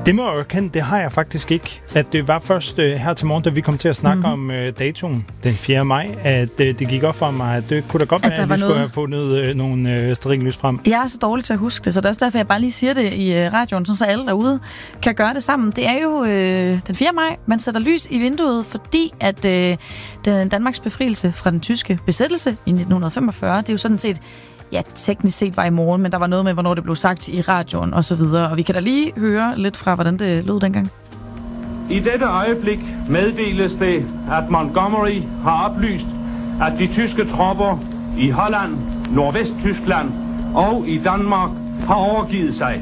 Det må jeg erkende, det har jeg faktisk ikke. At det var først her til morgen, da vi kom til at snakke om datoen den 4. maj, at det gik op for mig, at det kunne da godt være, at vi skulle have fundet nogle stearinlys frem. Jeg er så dårlig til at huske det, så det er også derfor, jeg bare lige siger det i radioen, så alle derude kan gøre det sammen. Det er jo den 4. maj, man sætter lys i vinduet, fordi at den Danmarks befrielse fra den tyske besættelse i 1945, det er jo sådan set, ja, teknisk set var i morgen, men der var noget med, hvornår det blev sagt i radioen og så videre. Og vi kan da lige høre lidt fra, hvordan det lød dengang. I dette øjeblik meddeles det, at Montgomery har oplyst, at de tyske tropper i Holland, Nordvesttyskland og i Danmark har overgivet sig.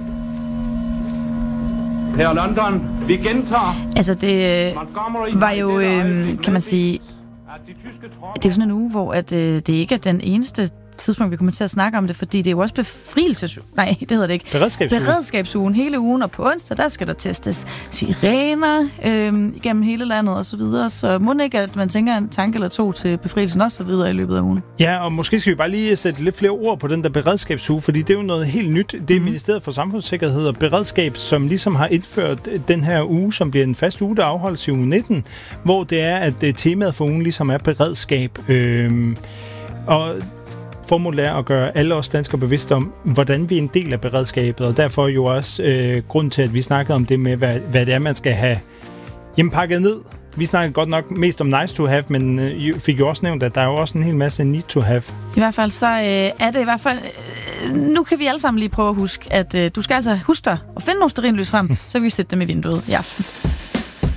Her London, vi gentager... Altså, det var jo, kan man sige... Det er jo sådan en uge, hvor at, det ikke er den eneste tidspunkt, vi kommer til at snakke om det, fordi det er jo også Nej, det hedder det ikke. Beredskabsugen hele ugen, og på onsdag, der skal der testes sirener igennem hele landet og så videre. Så må ikke, at man tænker en tanke eller to til befrielsen og så videre i løbet af ugen. Ja, og måske skal vi bare lige sætte lidt flere ord på den der beredskabsuge, fordi det er jo noget helt nyt. Det er Ministeriet for Samfundssikkerhed og Beredskab, som ligesom har indført den her uge, som bliver en fast uge, der afholdes i uge 19, hvor det er, at temaet for ugen ligesom er beredskab. Og formålet er at gøre alle os danskere bevidste om, hvordan vi er en del af beredskabet, og derfor jo også grund til, at vi snakkede om det med, hvad det er, man skal have pakket ned. Vi snakkede godt nok mest om nice to have, men fik jo også nævnt, at der er jo også en hel masse need to have. I hvert fald så er det i hvert fald... nu kan vi alle sammen lige prøve at huske, at du skal altså huske dig at finde nogle stearinlys frem, så kan vi sætte dem i vinduet i aften.